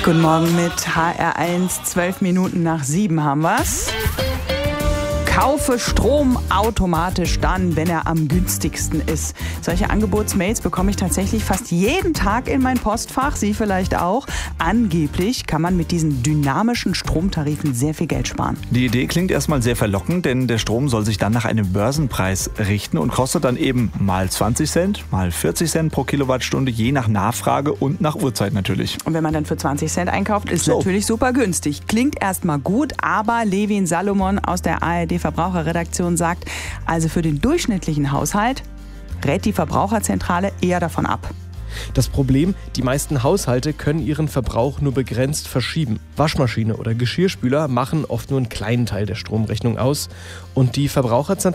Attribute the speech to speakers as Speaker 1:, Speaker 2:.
Speaker 1: Guten Morgen mit HR1, 12 Minuten nach 7 haben wir's. Kaufe Strom automatisch dann, wenn er am günstigsten ist. Solche Angebotsmails bekomme ich tatsächlich fast jeden Tag in mein Postfach, Sie vielleicht auch. Angeblich kann man mit diesen dynamischen Stromtarifen sehr viel Geld sparen.
Speaker 2: Die Idee klingt erstmal sehr verlockend, denn der Strom soll sich dann nach einem Börsenpreis richten und kostet dann eben mal 20 Cent, mal 40 Cent pro Kilowattstunde, je nach Nachfrage und nach Uhrzeit natürlich.
Speaker 1: Und wenn man dann für 20 Cent einkauft, ist natürlich super günstig. Klingt erstmal gut, aber Levin Salomon aus der ARD-Verbraucherredaktion sagt, also für den durchschnittlichen Haushalt rät die Verbraucherzentrale eher davon ab.
Speaker 3: Das Problem, die meisten Haushalte können ihren Verbrauch nur begrenzt verschieben. Waschmaschine oder Geschirrspüler machen oft nur einen kleinen Teil der Stromrechnung aus und die Verbraucherzentrale